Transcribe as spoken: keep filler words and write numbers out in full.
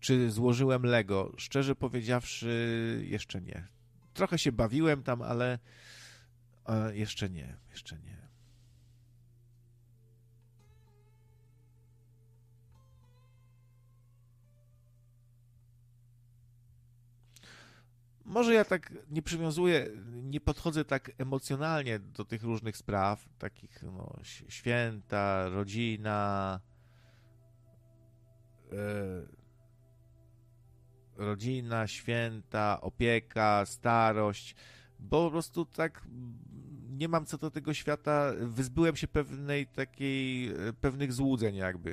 Czy złożyłem Lego? Szczerze powiedziawszy, jeszcze nie. Trochę się bawiłem tam, ale e, jeszcze nie, jeszcze nie. Może ja tak nie przywiązuję, nie podchodzę tak emocjonalnie do tych różnych spraw, takich no, ś- święta, rodzina, e, rodzina, święta, opieka, starość, bo po prostu tak nie mam co do tego świata, wyzbyłem się pewnej takiej, e, pewnych złudzeń jakby.